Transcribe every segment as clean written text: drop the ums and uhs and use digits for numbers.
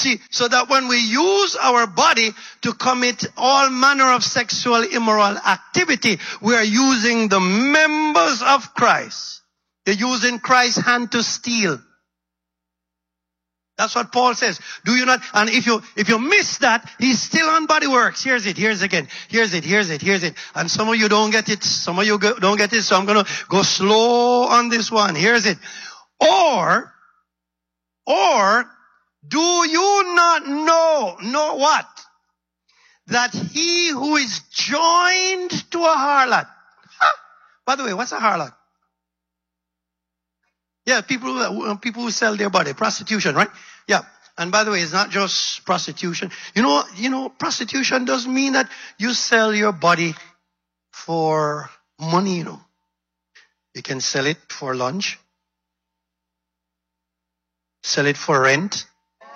See, so that when we use our body to commit all manner of sexual immoral activity, we are using the members of Christ. They're using Christ's hand to steal. That's what Paul says. Do you not? And if you miss that, he's still on body works. Here's it again. Here's it. And some of you don't get it. Some of you don't get it. So I'm going to go slow on this one. Here's it. Or do you not know what? That he who is joined to a harlot. By the way, what's a harlot? Yeah, people who sell their body, prostitution, right? Yeah. And by the way, it's not just prostitution. You know, prostitution doesn't mean that you sell your body for money, you know. You can sell it for lunch. Sell it for rent.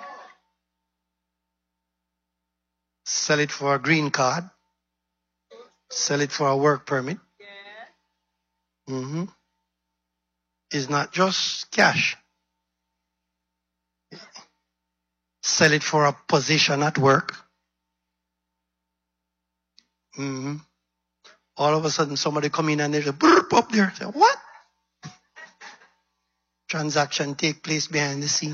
Sell it for a green card. Sell it for a work permit. Mm-hmm. It's not just cash. Sell it for a position at work. Mm-hmm. All of a sudden somebody come in and there's a burp up there. Say, what? Transaction take place behind the scene.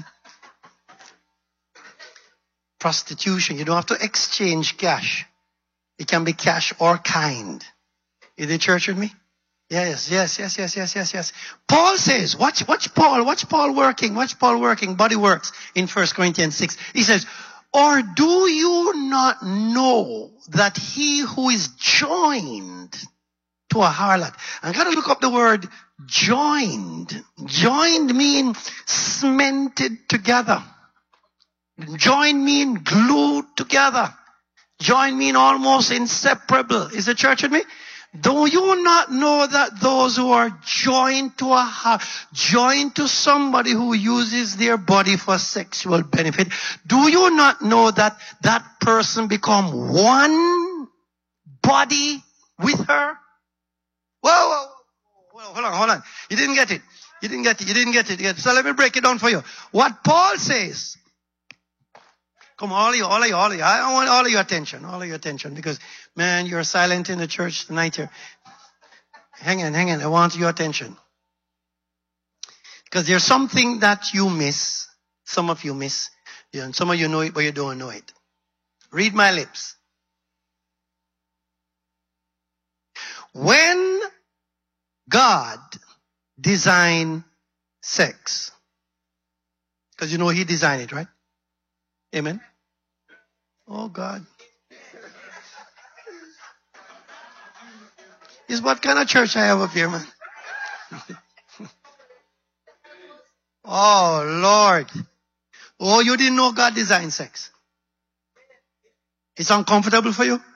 Prostitution, you don't have to exchange cash. It can be cash or kind. Is the church with me? Yes. Paul says, watch Paul working. Body works in 1 Corinthians 6. He says, or do you not know that he who is joined to a harlot, I gotta look up the word joined. Joined mean cemented together. Joined mean glued together. Joined mean almost inseparable. Is the church with me? Do you not know that those who are joined to somebody who uses their body for sexual benefit, do you not know that that person become one body with her? Whoa, hold on. You didn't get it. So let me break it down for you. What Paul says. Come on, all of you. I want all of your attention, because, man, you're silent in the church tonight here. Hang on. I want your attention. Because there's something that you miss. Some of you miss. Yeah, and some of you know it, but you don't know it. Read my lips. When God designed sex, because you know he designed it, right? Amen. Oh God. Is what kind of church I have up here, man? Oh Lord. Oh, you didn't know God designed sex. It's uncomfortable for you?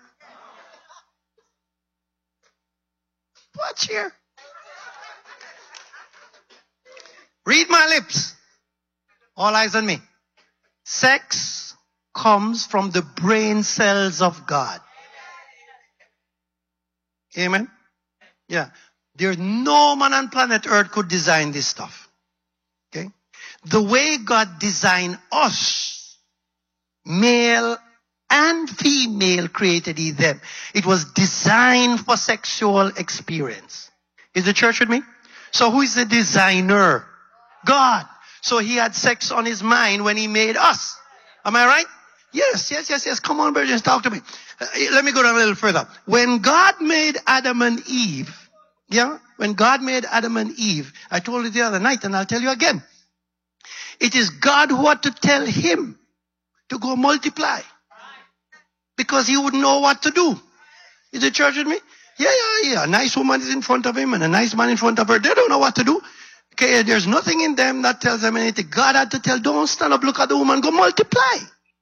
Watch here. Read my lips. All eyes on me. Sex comes from the brain cells of God. Amen? Yeah. There's no man on planet Earth could design this stuff. Okay? The way God designed us, male and female created he them. It was designed for sexual experience. Is the church with me? So who is the designer? God. So he had sex on his mind when he made us. Am I right? Yes. Come on, virgins, talk to me. Let me go down a little further. When God made Adam and Eve, I told you the other night and I'll tell you again. It is God who had to tell him to go multiply. Because he wouldn't know what to do. Is the church with me? Yeah. A nice woman is in front of him and a nice man in front of her. They don't know what to do. Okay, there's nothing in them that tells them anything. God had to tell, don't stand up, look at the woman, go multiply.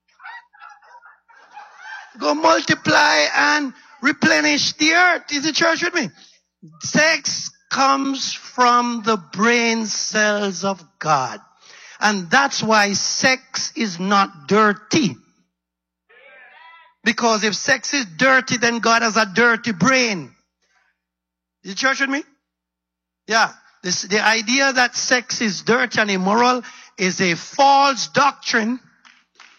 Go multiply and replenish the earth. Is the church with me? Sex comes from the brain cells of God. And that's why sex is not dirty. Because if sex is dirty, then God has a dirty brain. Is the church with me? Yeah. The idea that sex is dirty and immoral is a false doctrine